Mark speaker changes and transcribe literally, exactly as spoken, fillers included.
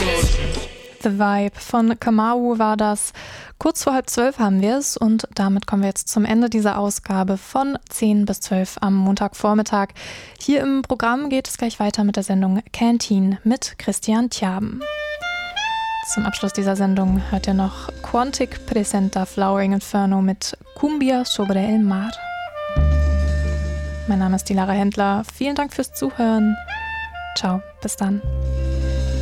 Speaker 1: The Vibe von Kamau war das. Kurz vor halb zwölf haben wir es und damit kommen wir jetzt zum Ende dieser Ausgabe von zehn bis zwölf am Montagvormittag. Hier im Programm geht es gleich weiter mit der Sendung Canteen mit Christian Tjaben. Zum Abschluss dieser Sendung hört ihr noch Quantic Presenta Flowering Inferno mit Cumbia sobre el mar. Mein Name ist die Lara Händler. Vielen Dank fürs Zuhören. Ciao, bis dann.